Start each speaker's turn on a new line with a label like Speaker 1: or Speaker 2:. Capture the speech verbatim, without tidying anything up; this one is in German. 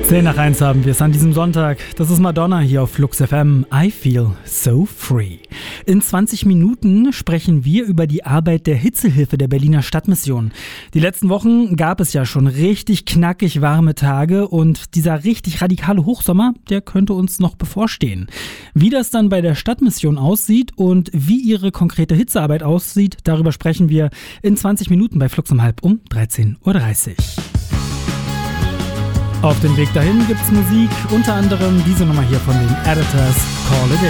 Speaker 1: zehn nach eins haben wir es an diesem Sonntag. Das ist Madonna hier auf Flux F M. I feel so free. In zwanzig Minuten sprechen wir über die Arbeit der Hitzehilfe der Berliner Stadtmission. Die letzten Wochen gab es ja schon richtig knackig warme Tage und dieser richtig radikale Hochsommer, der könnte uns noch bevorstehen. Wie das dann bei der Stadtmission aussieht und wie ihre konkrete Hitzearbeit aussieht, darüber sprechen wir in zwanzig Minuten bei Flux um halb um dreizehn Uhr dreißig. Auf dem Weg dahin gibt's Musik, unter anderem diese Nummer hier von den Editors, Call It In.